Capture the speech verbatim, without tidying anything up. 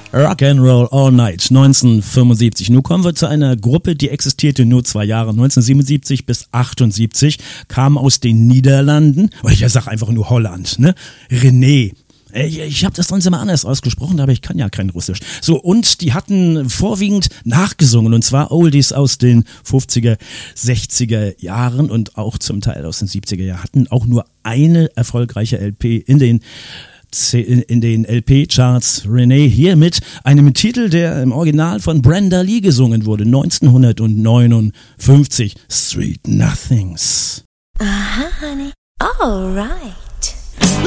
Rock'n'Roll All Night, neunzehnhundertfünfundsiebzig. Nun kommen wir zu einer Gruppe, die existierte nur zwei Jahre, neunzehnhundertsiebenundsiebzig bis achtundsiebzig, kam aus den Niederlanden, oh, ich sag einfach nur Holland, ne? René. Ich, ich habe das sonst immer anders ausgesprochen, aber ich kann ja kein Russisch. So, und die hatten vorwiegend nachgesungen, und zwar Oldies aus den fünfziger, sechziger Jahren und auch zum Teil aus den siebziger Jahren, hatten auch nur eine erfolgreiche L P in den in den L P-Charts. René hier mit einem Titel, der im Original von Brenda Lee gesungen wurde, neunzehnhundertneunundfünfzig, Street Nothings. Aha, honey. All right.